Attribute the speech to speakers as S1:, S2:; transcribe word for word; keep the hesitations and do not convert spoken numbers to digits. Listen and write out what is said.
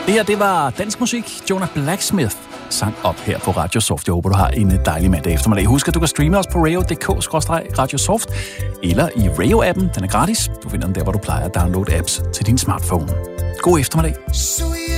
S1: Det her, det var dansk musik. Jonah Blacksmith sang op her på Radiosoft. Jeg håber, du har en dejlig mandag eftermiddag. Husk, at du kan streame os på radio punktum d k skråstreg radiosoft eller i Radio-appen. Den er gratis. Du finder den der, hvor du plejer at downloade apps til din smartphone. God eftermiddag.